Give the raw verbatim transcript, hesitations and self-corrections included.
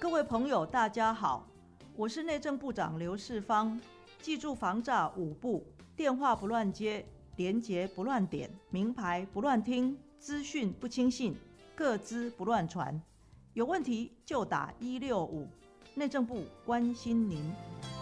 各位朋友大家好，我是内政部长刘世芳。记住防诈五不：电话不乱接，连结不乱点，名牌不乱听，资讯不轻信，个资不乱传。有问题就打一六五，内政部关心您。